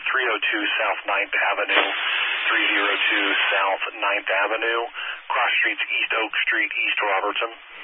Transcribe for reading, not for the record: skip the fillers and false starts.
South 9th Avenue, 302 South 9th Avenue, cross streets East Oak Street, East Robertson.